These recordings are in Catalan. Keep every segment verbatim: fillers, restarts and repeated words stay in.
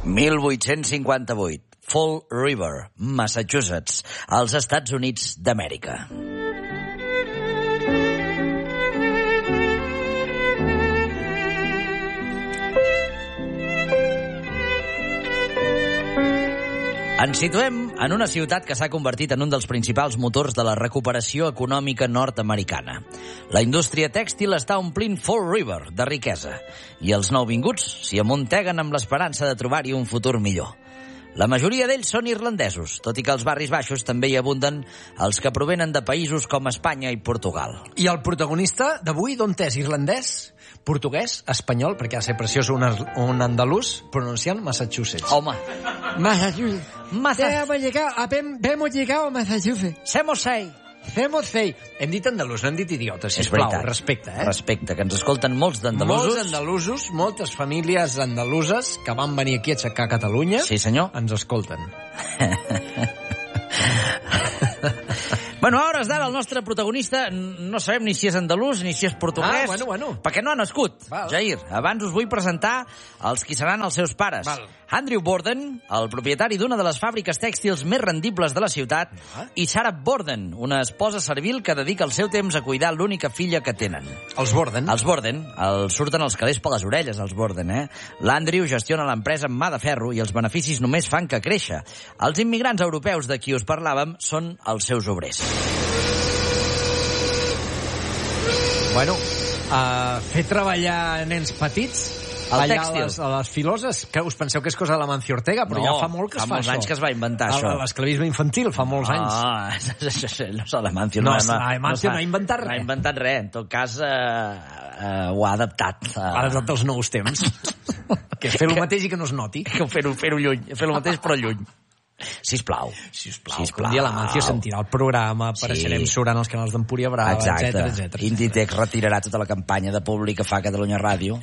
mil vuit-cents cinquanta-vuit. Fall River, Massachusetts, als Estats Units d'Amèrica. Ens situem en una ciutat que s'ha convertit en un dels principals motors de la recuperació econòmica nord-americana. La indústria tèxtil està omplint Fall River de riquesa i els nouvinguts s'hi amunteguen amb l'esperança de trobar-hi un futur millor. La majoria d'ells són irlandesos, tot i que als barris baixos també hi abunden els que provenen de països com Espanya i Portugal. I el protagonista d'avui d'on és? Irlandès? Portuguès? Espanyol? Perquè ha de ser preciós un, un andalús pronunciant Massachusetts. Home. Massachusetts. Massachusetts. Hemos llegado, hemos llegado a Massachusetts. Semos sei. Hemos sei. Hem dit andalús, no hem dit idiotes, sisplau. Respecte, eh? Respecte, que ens escolten molts d'andalusos. Molts andalusos, moltes famílies andaluses que van venir aquí a aixecar Catalunya. Sí, senyor. Ens escolten. Bueno, a hores d'ara el nostre protagonista no sabem ni si és andalús ni si és portuguès. Ah, bueno, bueno. Perquè no ha nascut. Val. Jair, abans us vull presentar els qui seran els seus pares. Val. Andrew Borden, el propietari d'una de les fàbriques tèxtils més rendibles de la ciutat, ah. i Sarah Borden, una esposa servil que dedica el seu temps a cuidar l'única filla que tenen. Els Borden? Els Borden. Els surten els calés per les orelles, els Borden, eh? L'Andrew gestiona l'empresa amb mà de ferro i els beneficis només fan que créixer. Els immigrants europeus de qui us parlàvem són els seus obrers. Bueno, uh, fer treballar nens petits el allà tèxtil. A les, a les filoses, que us penseu que és cosa de la Mancio Ortega, però no, ja fa molt que es fa, fa molts això. anys que es va inventar això. L'esclavisme infantil fa molts anys. Ah, no sé, la Mancio no, no, no, la Mancio no, no ha inventat res. No ha inventat res, en tot cas eh, eh, ho ha adaptat. Eh. Ha adaptat els nous temps. Que fer el mateix i que no es noti. Que fer-ho fer-ho lluny, fer el mateix però lluny. Sisplau. Sisplau. Sisplau. Un dia la Mancio sentirà el programa, apareixerem sí. surant els canals d'Empúria Brava, etcètera, etcètera. Inditex retirarà tota la campanya de públic que fa Catalunya Ràdio,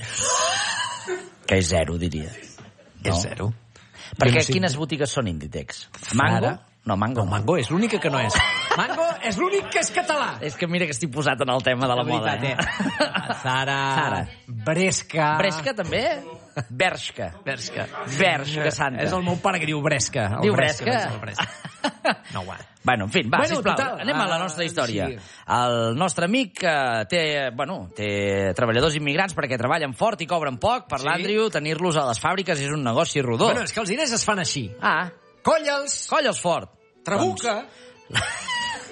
que és zero, diria. No? És zero. Perquè no sé. quines botigues són Inditex? Mango? Ara? No, Mango no. Mango és l'única que no és. Mango és l'únic que és català. És que mira que estic posat en el tema de la, la moda. Veritat, eh? Zara, Zara. Bresca... Bresca també? Bershka. Bershka. Bershka Santa. És el meu pare que diu Bresca. El Diu Bresca? Bresca? El Bresca. No, va. Bueno, en fi, va, bueno, sisplau, total. anem a la nostra història. Sí. El nostre amic eh, té, bueno, té treballadors immigrants perquè treballen fort i cobren poc. Per sí. l'Andrew, tenir-los a les fàbriques és un negoci rodó. Bueno, és que els diners es fan així. Ah. Colla'ls. Colla'ls fort. Trabuca. Doncs...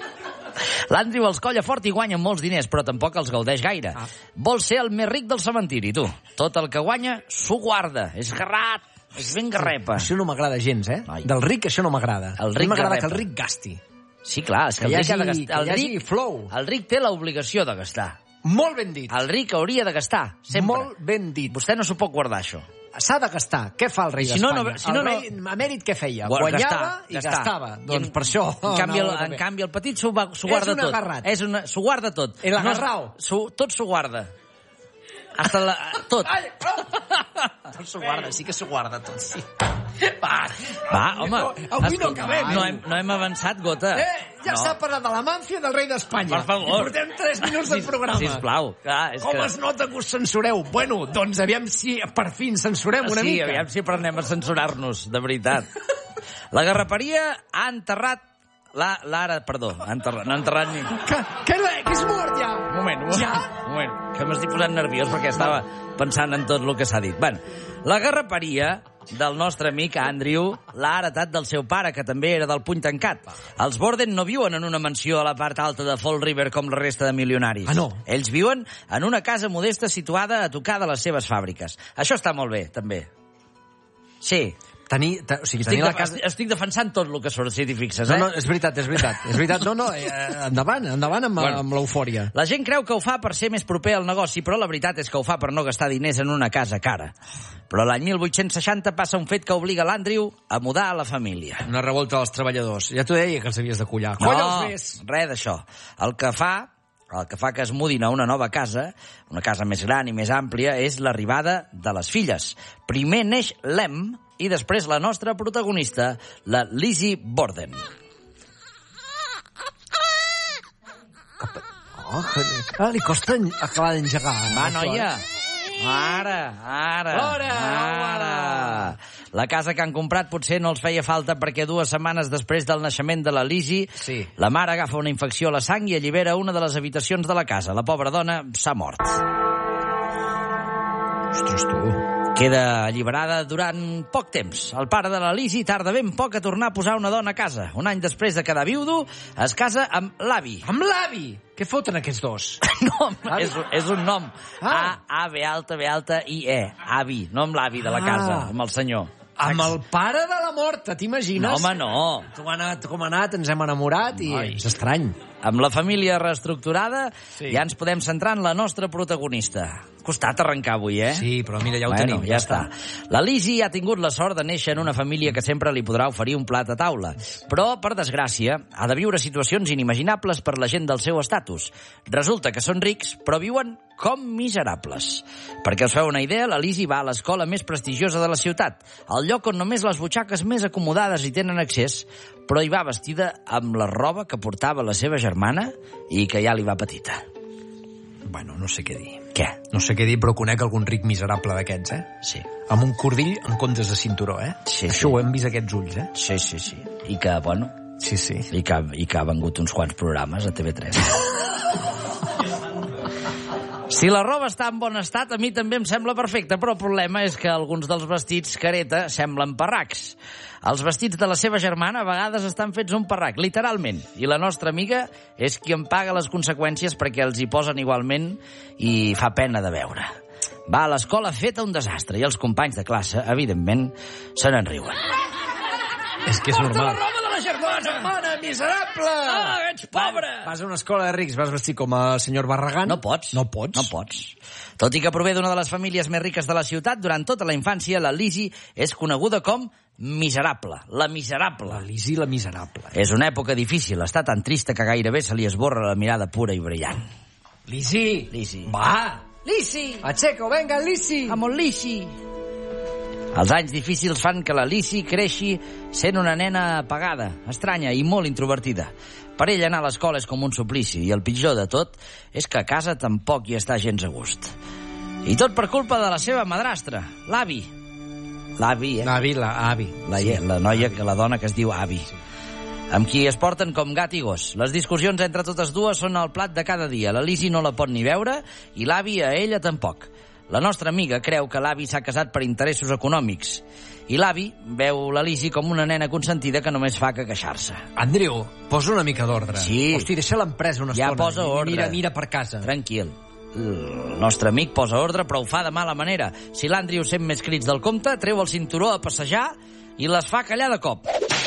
L'Andrew els colla fort i guanya molts diners, però tampoc els gaudeix gaire. Ah. Vol ser el més ric del cementiri, tu. Tot el que guanya s'ho guarda. És garrat. És ben garrepa. Això no m'agrada gens, eh? Ai. Del ric això no m'agrada. El ric m'agrada que el ric gasti. Sí, clar, és que, que el ric ha de gastar. El ric, flow. El ric té l'obligació de gastar. Molt ben dit. El ric hauria de gastar, sempre. Molt ben dit. Vostè no s'ho pot guardar, això. S'ha de gastar. Què fa el rei si d'Espanya? No, no, si no, el rei, no... emèrit què feia? Guarda, Guanyava gastar, i gastar. gastava. Doncs en, per això... En canvi, no, el, en canvi el petit s'ho guarda tot. És un agarrat. És una, s'ho guarda tot. El agarrao. No, tot s'ho guarda. Hasta la, tot. Ai, tot s'ho guarda, sí que s'ho guarda tot, sí. Va, Va home. No, avui no acabem. No hem, no hem avançat, Gota. Eh, ja no. s'ha parlat de la Mancio del rei d'Espanya. Per favor. I portem tres minuts del programa. Sisplau. Clar, és Com que... es nota que us censureu? Bueno, doncs aviam si per fi ens censurem una sí, mica. Sí, aviam si aprenem a censurar-nos, de veritat. La garraperia ha enterrat La, Lara, perdó, ha enterrat, no ha enterrat ni... Que, que, que és mort ja! Un moment, un moment. Ja? Un moment, que m'estic posant nerviós perquè estava pensant en tot el que s'ha dit. Bueno, la garraperia del nostre amic Andrew l'ha heretat del seu pare, que també era del puny tancat. Els Borden no viuen en una mansió a la part alta de Fall River com la resta de milionaris. Ah, no? Ells viuen en una casa modesta situada a tocar de les seves fàbriques. Això està molt bé, també. Sí. Tenir, te, o sigui, estic, tenir la de, casa... estic defensant tot el que surt, si t'hi fixes, eh? No, no, és veritat, és veritat. És veritat. No, no, eh, endavant, endavant amb, bueno, amb l'eufòria. La gent creu que ho fa per ser més proper al negoci, però la veritat és que ho fa per no gastar diners en una casa cara. Però l'any mil vuit-cents seixanta passa un fet que obliga l'Andrew a mudar a la família. Una revolta dels treballadors. Ja t'ho deia que els havies de collar. No, Colla'ls més! Res d'això. El que fa... El que fa que es mudin a una nova casa, una casa més gran i més àmplia, és l'arribada de les filles. Primer neix l'Em i després la nostra protagonista, la Lizzie Borden. Oh, ah, li costa acabar d'engegar. Va, noia. Ara, ara, ara, ara. La casa que han comprat potser no els feia falta perquè dues setmanes després del naixement de la Lizzie, Sí. la mare agafa una infecció a la sang i allibera una de les habitacions de la casa. La pobra dona s'ha mort. Ostres, tu. Queda alliberada durant poc temps. El pare de la Lizzie tarda ben poc a tornar a posar una dona a casa. Un any després de quedar viudo, es casa amb l'avi. Amb l'avi! Què foten aquests dos? No, és, és un nom. Ah. A, A, B alta, B alta, I, E. Avi, no amb l'avi de la casa, Ah. amb el senyor. Amb el pare de la morta, t'imagines? No, home, no. Com ha anat, com ha anat, ens hem enamorat i Ai. és estrany. Amb la família reestructurada, Sí. ja ens podem centrar en la nostra protagonista. Costat arrencar avui, eh? Sí, però mira, ja ho bueno, tenim. ja està. La Lizzie ha tingut la sort de néixer en una família que sempre li podrà oferir un plat a taula. Però, per desgràcia, ha de viure situacions inimaginables per la gent del seu estatus. Resulta que són rics, però viuen com miserables. Perquè us feu una idea, la Lizzie va a l'escola més prestigiosa de la ciutat, el lloc on només les butxaques més acomodades hi tenen accés, però hi va vestida amb la roba que portava la seva germana i que ja li va petita. Bueno, no sé què dir. Què? No sé què dir, però conec algun ric miserable d'aquests, eh? Sí. Amb un cordill en comptes de cinturó, eh? Sí, Això sí. ho hem vist aquests ulls, eh? Sí, sí, sí. I que, bueno, Sí, sí. i que, i que ha vengut uns quants programes a T V tres. Si la roba està en bon estat, a mi també em sembla perfecta, però el problema és que alguns dels vestits careta semblen parracs. Els vestits de la seva germana a vegades estan fets un parrac, literalment. I la nostra amiga és qui en paga les conseqüències perquè els hi posen igualment i fa pena de veure. Va a l'escola feta un desastre i els companys de classe, evidentment, se n'en riuen. És que és normal. roba de la germana! Germana, miserable! Ah, ets pobre! Vas a una escola de rics, vas vestir com el senyor Barragán. No pots. No pots. No pots. Tot i que prové d'una de les famílies més riques de la ciutat, durant tota la infància la Lizzie és coneguda com miserable. La miserable. La Lizzie, la miserable. És una època difícil. Està tan trista que gairebé se li esborra la mirada pura i brillant. Lizzie! Lizzie. Va! Lizzie! Aixeco, venga, Lizzie! Vamos, Lizzie! Els anys difícils fan que la Lizzie creixi sent una nena apagada, estranya i molt introvertida. Per ella anar a l'escola és com un suplici i el pitjor de tot és que a casa tampoc hi està gens a gust. I tot per culpa de la seva madrastra, l'avi. L'avi, eh? L'avi, la avi. La, sí, la noia, que la dona que es diu avi. Sí. Amb qui es porten com gat i gos. Les discussions entre totes dues són el plat de cada dia. La Lizzie no la pot ni veure i l'avi a ella tampoc. La nostra amiga creu que l'avi s'ha casat per interessos econòmics i l'avi veu la Lizzie com una nena consentida que només fa que queixar-se. Andreu, posa una mica d'ordre. Sí. Hosti, deixa l'empresa una Ja estona. posa ordre. Mira, mira per casa. Tranquil. El nostre amic posa ordre, però ho fa de mala manera. Si l'Andrew sent més crits del compte, treu el cinturó a passejar i les fa callar de cop.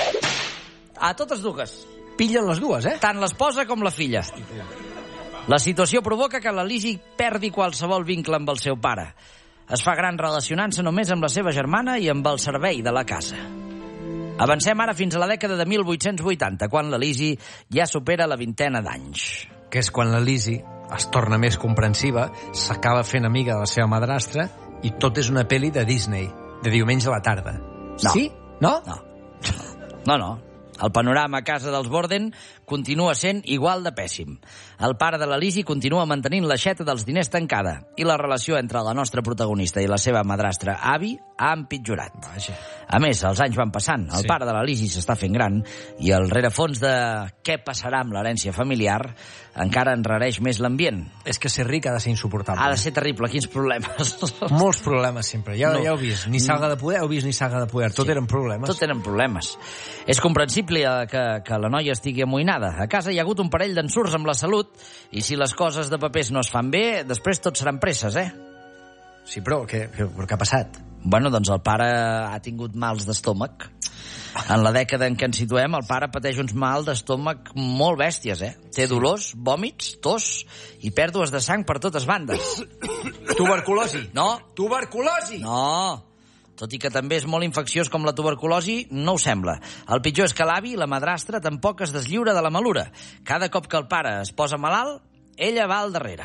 A totes dues. Pillen les dues, eh? Tant l'esposa com la filla. La situació provoca que la Lizzie perdi qualsevol vincle amb el seu pare. Es fa gran relacionant-se només amb la seva germana i amb el servei de la casa. Avancem ara fins a la dècada de mil vuit-cents vuitanta, quan la Lizzie ja supera la vintena d'anys. Que és quan la Lizzie es torna més comprensiva, s'acaba fent amiga de la seva madrastra i tot és una pel·li de Disney, de diumenge a la tarda. No. Sí? No? No. No, no. El panorama a casa dels Borden continua sent igual de pèssim. El pare de la Lizzie continua mantenint l'aixeta dels diners tancada i la relació entre la nostra protagonista i la seva madrastra avi ha empitjorat. Vaja. A més, els anys van passant, el Sí. pare de la Lizzie s'està fent gran i el rerefons de què passarà amb l'herència familiar encara enrareix més l'ambient. És que ser ric ha de ser insuportable. Ha de ser terrible, quins problemes. Molts problemes sempre, ja, No. ja heu vist. Ni saga de poder, heu vist ni saga de poder. Tot Sí. eren problemes. Tot eren problemes. És comprensible que, que la noia estigui amoïnada. A casa hi ha hagut un parell d'ensurts amb la salut i si les coses de papers no es fan bé, després tot seran presses, eh? Sí, però què, què, què ha passat? Bueno, doncs el pare ha tingut mals d'estómac. En la dècada en què ens situem, el pare pateix uns mal d'estómac molt bèsties, eh? Té dolors, vòmits, tos i pèrdues de sang per totes bandes. Tuberculosi. No, Tuberculosi! no. Tot i que també és molt infecciós com la tuberculosi, no ho sembla. El pitjor és que l'avi, la madrastra, tampoc es deslliura de la malura. Cada cop que el pare es posa malalt, ella va al darrere.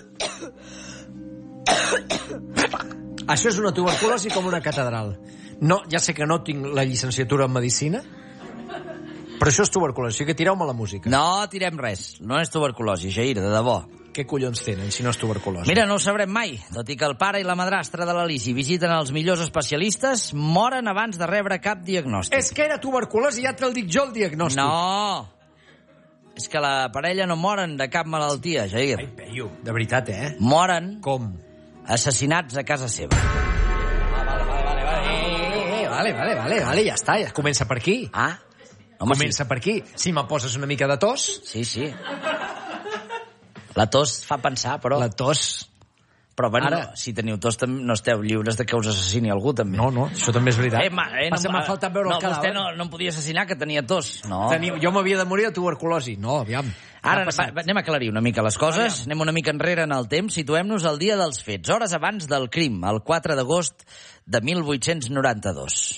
Això és una tuberculosi com una catedral. No, ja sé que no tinc la llicenciatura en Medicina, però això és tuberculosi, que tireu-me la música. No tirem res. No és tuberculosi, Jair, de debò. Què collons tenen, si no és tuberculosi? Mira, no ho sabrem mai. Tot i que el pare i la madrastra de l'Elisi visiten els millors especialistes, moren abans de rebre cap diagnòstic. És que era tuberculosi, ja te'l dic jo, el diagnòstic. No! És que la parella no moren de cap malaltia, Jair. Ai, Peyu, de veritat, eh? Moren Com? assassinats a casa seva. Vale, vale, vale, vale. Eh, eh, vale, vale, vale, vale, ja està, ja comença per aquí. Ah? Home, Comença per aquí. Si me poses una mica de tos... Sí, sí. La tos fa pensar, però... La tos... Però, bueno, Ara... no, si teniu tos no esteu lliures de que us assassini algú, també. No, no, això també és veritat. Eh, ma, eh, no, M'ha faltat veure no, el cadàver. Vostè no, no em podia assassinar, que tenia tos. No. Teniu, jo m'havia de morir de tuberculosi. No, aviam. Ara va, anem a aclarir una mica les coses. Anem una mica enrere en el temps. Situem-nos al dia dels fets, hores abans del crim, el quatre d'agost de mil vuit-cents noranta-dos.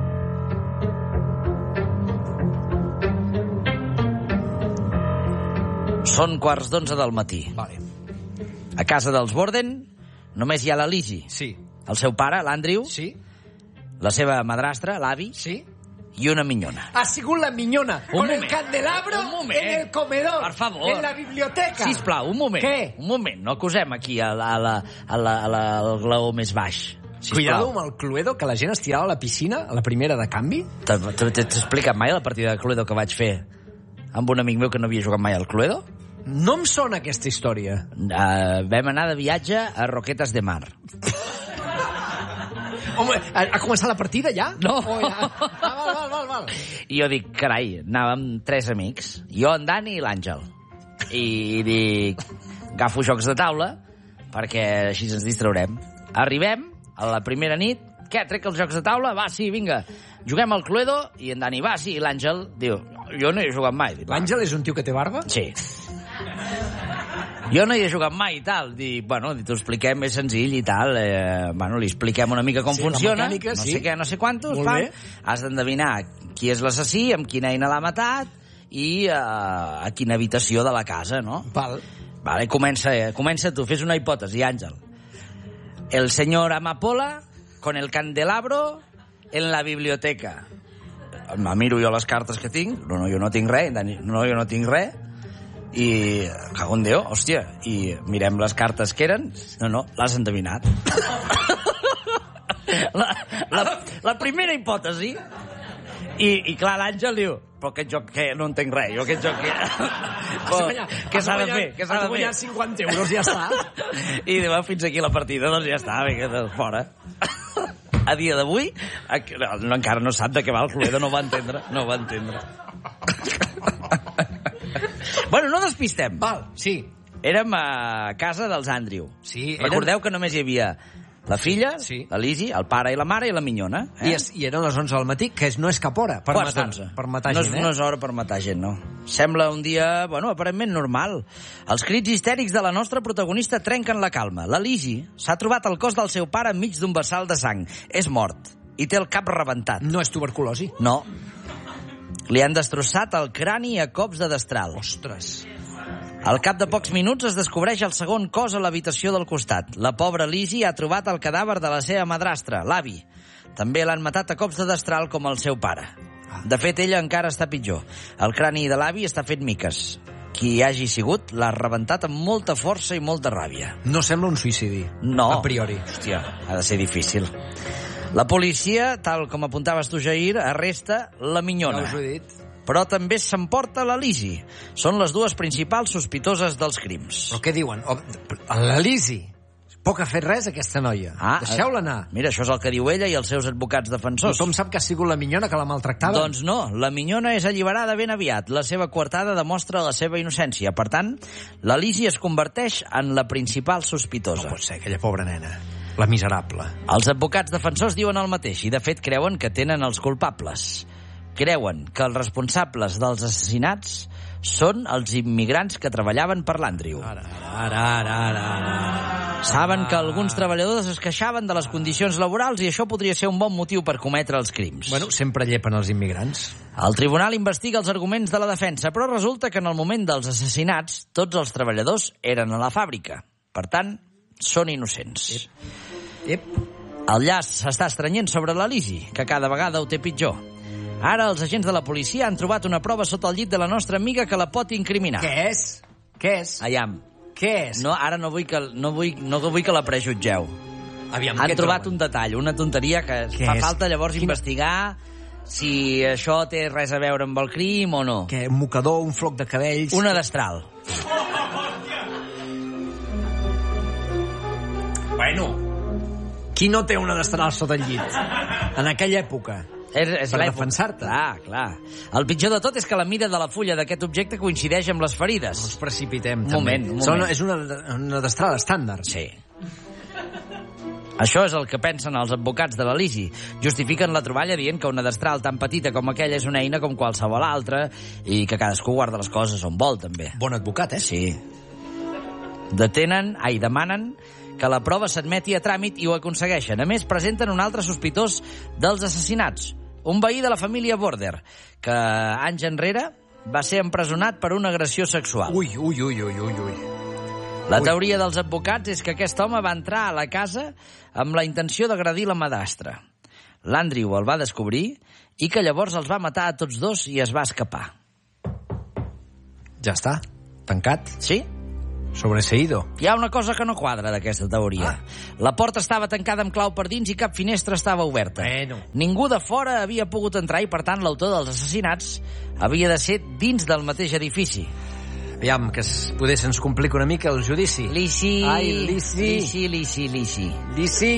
Són quarts d'onze del matí. Vale. A casa dels Borden només hi ha la Lizzie, Sí. el seu pare, l'Andrew, Sí? la seva madrastra, l'avi, Sí? i una minyona. Ha sigut la minyona, Un con moment. el candelabro Un moment. en el comedor, Per favor. en la biblioteca. Sisplau, un moment. Què? Un moment, no acusem aquí a la, a la, a la, a la, al glaó més baix. Sisplau. Cuidado amb el Cluedo, que la gent es tirava a la piscina, a la primera de canvi. T'he t'he explicat mai la partida de Cluedo que vaig fer amb un amic meu que no havia jugat mai al Cluedo? No em sona aquesta història. Uh, vam anar de viatge a Roquetes de Mar. Home, ha, ha començat la partida ja? No. Oh, ja. Ah, val, val, val, val. I jo dic, carai, anàvem tres amics, jo, en Dani i l'Àngel. I dic, agafo jocs de taula, perquè així ens distraurem. Arribem a la primera nit, què, trec els jocs de taula? Va, sí, vinga, juguem al Cluedo, i en Dani va, sí, i l'Àngel diu, jo no hi he jugat mai. Dic, L'Àngel és un tio que té barba? sí. Jo no hi he jugat mai i tal. Dic, bueno, t'ho expliquem, és senzill i tal. Eh, bueno, li expliquem una mica com Sí, la funciona. mecànica, no sí. sé què, no sé quantos. Molt Pam. bé. Has d'endevinar qui és l'assassí, amb quina eina l'ha matat i eh, a quina habitació de la casa, no? Val. Vale, comença, eh, comença tu, fes una hipòtesi, Àngel. El senyor Amapola con el candelabro en la biblioteca. Me miro jo les cartes que tinc. No, no, jo no tinc res. Dani, no, jo no tinc res. I, cago en Déu, hòstia, i mirem les cartes que eren. No, no, l'has endevinat. la, la, la primera hipòtesi. I, i clar, l'Àngel diu, però aquest joc, què? No entenc res, jo aquest joc, què? Però, què s'ha de fer? Què s'ha de Has fer? guanyat cinquanta euros, ja està. I diu, fins aquí la partida, doncs ja està, vinga, fora. A dia d'avui, no, encara no sap de què va el Cluedo, no ho va entendre, no ho va entendre. Bueno, no despistem. Val, sí. Érem a casa dels Andrew. Sí, eren- Recordeu que només hi havia la filla, Sí. la Lizzie, el pare i la mare i la minyona. Eh? I, es, I eren les onze del matí, que és, no és cap hora per Quarts matar, d'onze. per matar no gent, és, eh? No és hora per matar gent, no. Sembla un dia, bueno, aparentment normal. Els crits histèrics de la nostra protagonista trenquen la calma. La Lizzie s'ha trobat el cos del seu pare enmig d'un vessal de sang. És mort i té el cap rebentat. No és tuberculosi. No. Li han destrossat el crani a cops de destral. Ostres. Al cap de pocs minuts es descobreix el segon cos a l'habitació del costat. La pobra Lizzie ha trobat el cadàver de la seva madrastra, l'avi. També l'han matat a cops de destral com el seu pare. De fet, ella encara està pitjor. El crani de l'avi està fet miques. Qui hi hagi sigut l'ha rebentat amb molta força i molta ràbia. No sembla un suïcidi. No. A priori. Hòstia, ha de ser difícil. La policia, tal com apuntaves tu, Jair, arresta la minyona. Ja us ho he dit. Però també s'emporta la Lizzie. Són les dues principals sospitoses dels crims. Però què diuen? Oh, la Lizzie. Poc ha fet res, aquesta noia. Ah, Deixeu-la anar. Mira, això és el que diu ella i els seus advocats defensors. Tothom sap que ha sigut la minyona que la maltractava? Doncs no, la minyona és alliberada ben aviat. La seva coartada demostra la seva innocència. Per tant, la Lizzie es converteix en la principal sospitosa. No pot ser, aquella pobra nena. La miserable. Els advocats defensors diuen el mateix i, de fet, creuen que tenen els culpables. Creuen que els responsables dels assassinats són els immigrants que treballaven per l'Andrew. Ara, ara, ara, ara, ara. Saben que alguns treballadors es queixaven de les condicions laborals i això podria ser un bon motiu per cometre els crims. Bueno, sempre llepen els immigrants. El tribunal investiga els arguments de la defensa, però resulta que en el moment dels assassinats tots els treballadors eren a la fàbrica. Per tant, són innocents. Ep. El llaç s'està estrenyent sobre la Lizzie, que cada vegada ho té pitjor. Ara els agents de la policia han trobat una prova sota el llit de la nostra amiga que la pot incriminar. Què és? Què és? Aiam, Què és? No, ara no vull que, no vull, no vull que la prejutgeu. Aviam, Han què trobat troben? un detall, una tonteria que Què fa és? falta llavors Quina- investigar si això té res a veure amb el crim o no. Què, un mocador, un floc de cabells... Una destral. Bueno, qui no té una destral sota el llit? En aquella època. És, és Per l'època. defensar-te. Clar, clar. El pitjor de tot és que la mida de la fulla d'aquest objecte coincideix amb les ferides. No ens precipitem, Un també. moment, un Són, moment. és una, una destral estàndard. Sí. Això és el que pensen els advocats de la Lisi. Justifiquen la troballa dient que una destral tan petita com aquella és una eina com qualsevol altra i que cadascú guarda les coses on vol, també. Bon advocat, eh? Sí. Detenen, ai, demanen que la prova s'admeti a tràmit i ho aconsegueixen. A més, presenten un altre sospitós dels assassinats, un veí de la família Border, que anys enrere va ser empresonat per una agressió sexual. Ui, ui, ui, ui, ui, ui. La Ui. teoria dels advocats és que aquest home va entrar a la casa amb la intenció d'agredir la madrastra. L'Andrew el va descobrir i que llavors els va matar a tots dos i es va escapar. Ja està. Tancat. Sí? Sobreseído. Hi ha una cosa que no quadra d'aquesta teoria. Ah. La porta estava tancada amb clau per dins i cap finestra estava oberta. Bueno. Ningú de fora havia pogut entrar i, per tant, l'autor dels assassinats havia de ser dins del mateix edifici. Aviam, que es, poder se'ns complica una mica el judici. Lici, Ai, Lici. Lici, Lici, Lici. Lici.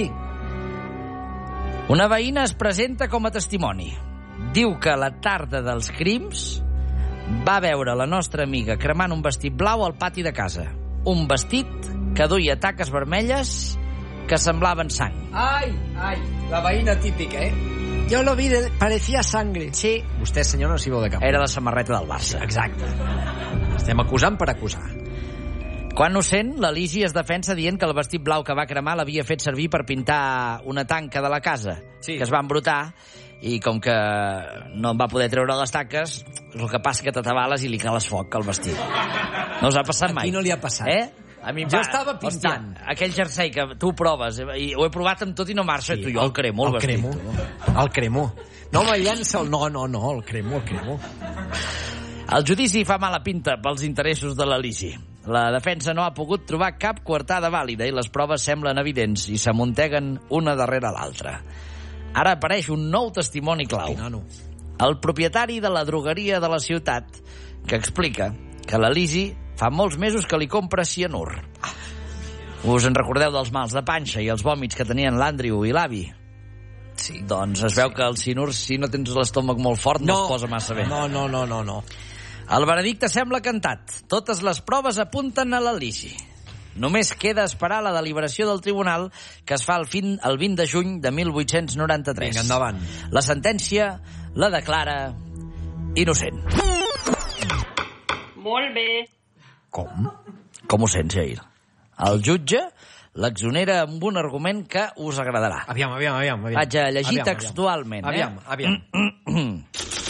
Una veïna es presenta com a testimoni. Diu que la tarda dels crims va veure la nostra amiga cremant un vestit blau al pati de casa. Un vestit que duia taques vermelles que semblaven sang. Ai, ai, la veïna típica, eh? Jo lo vi, de... parecía sangre. Sí. Vostè, senyor, no s'hi veu de cap. Era la samarreta del Barça. Exacte. Estem acusant per acusar. Quan ho sent, la Lisi es defensa dient que el vestit blau que va cremar l'havia fet servir per pintar una tanca de la casa, Sí. que es va embrutar, i com que no en va poder treure les taques, el que passa que t'atabales i li cales foc al vestit. No us ha passat mai? A qui no li ha passat? Eh? A mi em Jo va... estava pintant. Hòstia, aquell jersei que tu proves, eh, i ho he provat amb tot i no marxa, sí, tu, jo el cremo, el, el vestit. cremo. El cremo. No me llença el... No, no, no, el cremo, el cremo. El judici fa mala pinta pels interessos de la Lisi. La defensa no ha pogut trobar cap coartada vàlida i les proves semblen evidents i s'amunteguen una darrere l'altra. Ara apareix un nou testimoni clau. Ai, nano. El propietari de la drogueria de la ciutat, que explica que la Lisi fa molts mesos que li compra cianur. Us en recordeu dels mals de panxa i els vòmits que tenien l'Andrew i l'avi? Sí. Doncs es veu que el cianur, si no tens l'estómac molt fort, no, no es posa massa bé. No, no, no, no, no. El veredicte sembla cantat. Totes les proves apunten a la Lisi. Només queda esperar la deliberació del tribunal que es fa el, fin, el vint de juny de mil vuit-cents noranta-tres. Vinga, endavant. La sentència la declara innocent. Molt bé. Com? Com ho sents, Jair? El jutge l'exonera amb un argument que us agradarà. Aviam, aviam, aviam. aviam. Vaig a llegir aviam, textualment. Aviam, eh? aviam.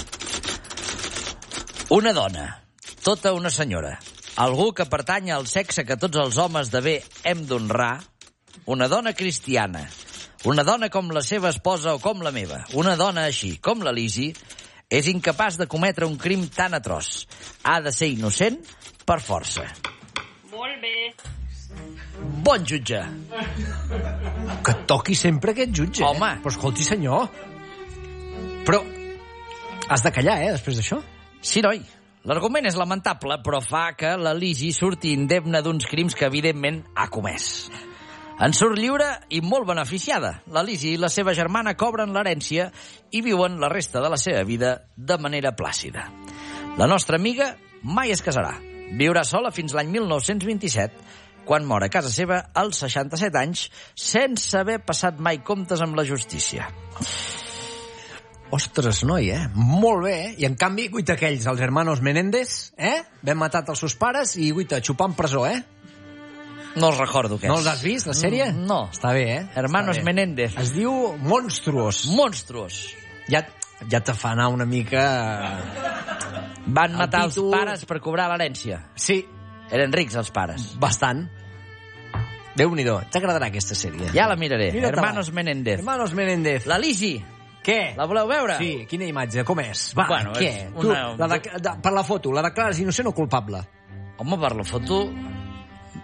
Una dona, tota una senyora, algú que pertany al sexe que tots els homes de bé hem d'honrar, una dona cristiana, una dona com la seva esposa o com la meva, una dona així com la Lisi, és incapaç de cometre un crim tan atroç. Ha de ser innocent per força. Molt bé. Bon jutge. Que et toqui sempre aquest jutge, Home. eh? Però escolti, senyor. Però has de callar, eh, després d'això? Sí, noi. L'argument és lamentable, però fa que la Lisi surti indemne d'uns crims que, evidentment, ha comès. En surt lliure i molt beneficiada. La Lisi i la seva germana cobren l'herència i viuen la resta de la seva vida de manera plàcida. La nostra amiga mai es casarà. Viurà sola fins l'any mil nou-cents vint-i-set, quan mor a casa seva als seixanta-set anys, sense haver passat mai comptes amb la justícia. Ostres, noi, eh? Molt bé, eh? I en canvi, guita aquells, els hermanos Menéndez, eh? Ben matat els seus pares i, guita, xupar en presó, eh? No els recordo què és. No els has vist, la sèrie? Mm, no. Està bé, eh? Hermanos Està bé. Menéndez. Es diu Monstruos. Monstruos. Ja, ja te fa anar una mica... Van El matar títol- els pares per cobrar l'herència. Sí, Eren rics, els pares. bastant. Déu-n'hi-do, t'agradarà aquesta sèrie. Ja la miraré. Mira-te-la. Hermanos Menéndez. Hermanos Menéndez. La Lisi, Què? la voleu veure? Sí, quina imatge, com és? Va, Bueno, què? és Una... una- Tu, la de, de, per la foto, la declares innocent o culpable? Home, per la foto...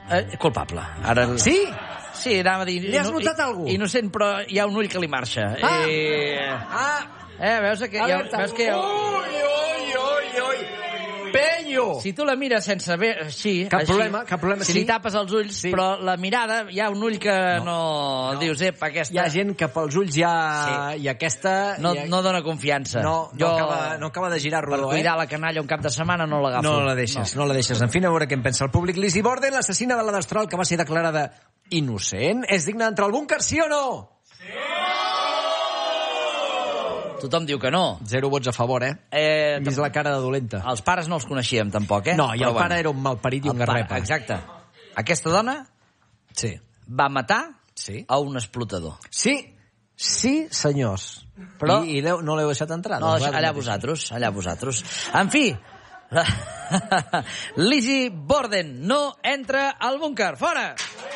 Eh, culpable. Ara... Sí? Sí, anava a dir... Li has notat alguna cosa? Innocent, però hi ha un ull que li marxa. Ah! Eh, Ah! eh veus que... Hi ha, veus que hi ha... Ui, ui, ui, ui! Penyo! Si tu la mires sense ver... Així, Cap així, problema, cap problema, si sí. li tapes els ulls, Sí. però la mirada, hi ha un ull que no... no, no. Dius, ep, aquesta... Hi ha gent que pels ulls hi ha... Sí. I aquesta... No, hi ha... no dona confiança. No, no, acaba, no acaba de girar Per rodó, eh? cuidar la canalla un cap de setmana no l'agafo. No la deixes, no. no la deixes. En fi, a veure què en pensa el públic. Lizzie Borden, l'assassina de la Destral, que va ser declarada innocent, és digna d'entrar al búnquer, sí o no? Tothom diu que no. Zero vots a favor, eh? Eh, Hem vist la cara de dolenta. Els pares no els coneixíem, tampoc, eh? No, i el Però pare era un malparit i un El pare, garrepa. Exacte. Aquesta dona Sí. va matar Sí. a un explotador. Sí, sí, senyors. Però- I, i l'heu- no l'heu deixat entrar? No, doncs va, allà mateix. vosaltres, allà vosaltres. En fi, la... Lizzie Borden no entra al búnquer. Fora!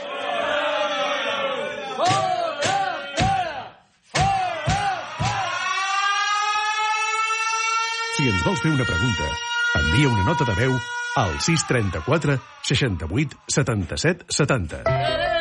Si ens vols fer una pregunta, envia una nota de veu al sis trenta-quatre seixanta-vuit setanta-set setanta.